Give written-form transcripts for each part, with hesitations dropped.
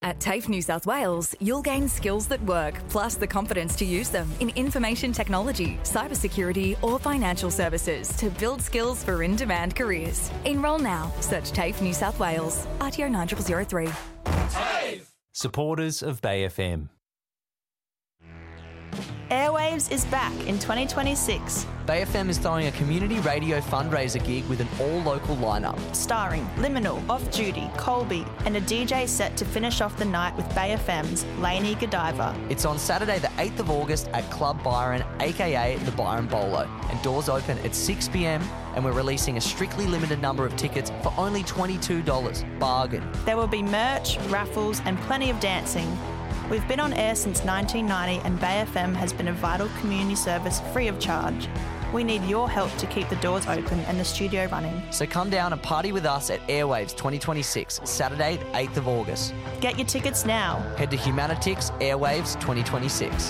At TAFE New South Wales, you'll gain skills that work, plus the confidence to use them in information technology, cybersecurity or financial services to build skills for in-demand careers. Enrol now. Search TAFE New South Wales. RTO 9003. TAFE! Supporters of Bay FM. Airwaves is back in 2026. Bay FM is throwing a community radio fundraiser gig with an all-local lineup. Starring Liminal, Off Duty, Colby and a DJ set to finish off the night with Bay FM's Lainey Godiva. It's on Saturday the 8th of August at Club Byron, aka the Byron Bolo. And doors open at 6 p.m. and we're releasing a strictly limited number of tickets for only $22. Bargain. There will be merch, raffles and plenty of dancing. We've been on air since 1990 and Bay FM has been a vital community service free of charge. We need your help to keep the doors open and the studio running. So come down and party with us at Airwaves 2026, Saturday the 8th of August. Get your tickets now. Head to Humanitix Airwaves 2026.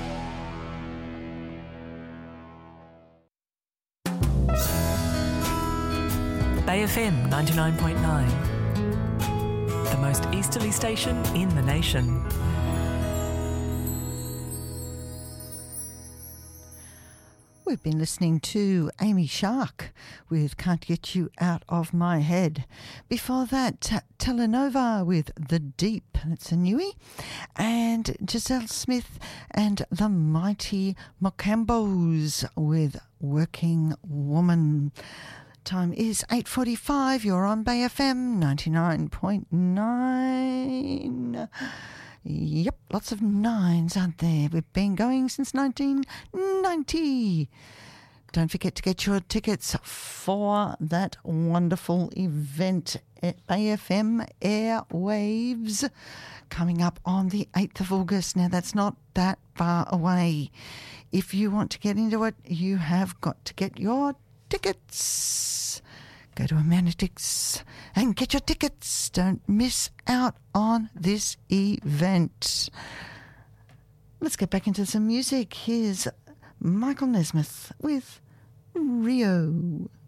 Bay FM 99.9. The most easterly station in the nation. We've been listening to Amy Shark with Can't Get You Out of My Head. Before that, Telenova with The Deep, that's a newie. And Giselle Smith and the Mighty Mocambos with Working Woman. Time is 8:45. You're on Bay FM 99.9. Yep, lots of nines, aren't there? We've been going since 1990. Don't forget to get your tickets for that wonderful event at Bay FM Airwaves coming up on the 8th of August. Now, that's not that far away. If you want to get into it, you have got to get your tickets. Go to Humanitix and get your tickets. Don't miss out on this event. Let's get back into some music. Here's Michael Nesmith with Rio.